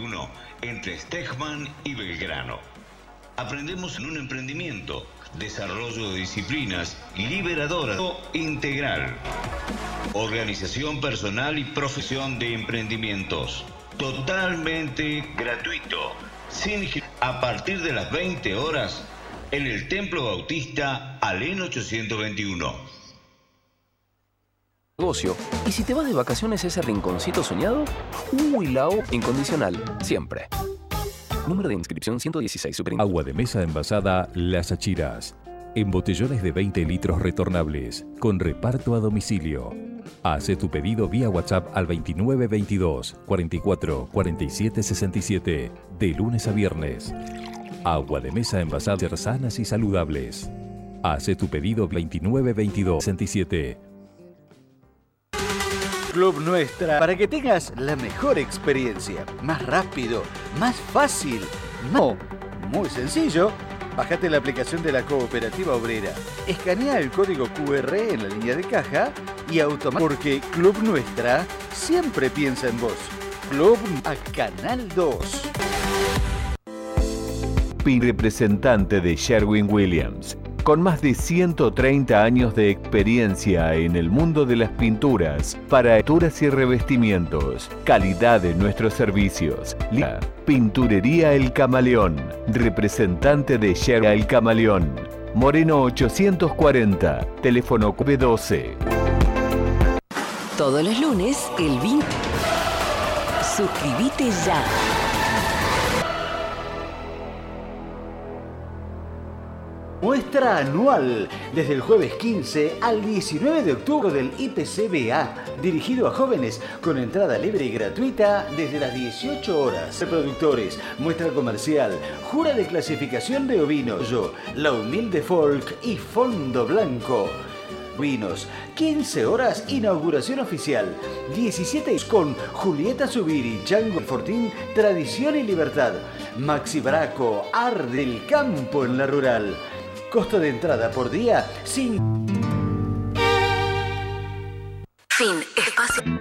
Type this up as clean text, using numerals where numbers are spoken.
1 entre Stegman y Belgrano. Aprendemos en un emprendimiento, desarrollo de disciplinas, liberadora, integral, organización personal y profesión de emprendimientos. Totalmente gratuito, a partir de las 20 horas en el Templo Bautista Alén 821. Negocio. ¿Y si te vas de vacaciones a ese rinconcito soñado? Uy, la O incondicional, siempre. Número de inscripción 116. Agua de mesa envasada Las Achiras. En botellones de 20 litros retornables, con reparto a domicilio. Haz tu pedido vía WhatsApp al 2922 44 47 67, de lunes a viernes. Agua de mesa envasada sanas y saludables. Haz tu pedido 2922 67. Club Nuestra, para que tengas la mejor experiencia, más rápido, más fácil, muy sencillo. Bájate la aplicación de la Cooperativa Obrera, escanea el código QR en la línea de caja y automáticamente, porque Club Nuestra siempre piensa en vos. Club a Canal 2. Representante de Sherwin-Williams, con más de 130 años de experiencia en el mundo de las pinturas, para pinturas y revestimientos. Calidad en nuestros servicios. Pinturería El Camaleón, representante de Sherwin El Camaleón. Moreno 840, teléfono 12. Todos los lunes, el vino. Suscríbete ya. Muestra anual, desde el jueves 15 al 19 de octubre del IPCBA, dirigido a jóvenes, con entrada libre y gratuita desde las 18 horas. Reproductores, muestra comercial, jura de clasificación de ovinos, La Humilde Folk y Fondo Blanco. Vinos, 15 horas, inauguración oficial, 17 con Julieta Zubiri, Django Fortín, Tradición y Libertad, Maxi Braco, Arde el Campo en la Rural. Costo de entrada por día, sin... Fin, espacio.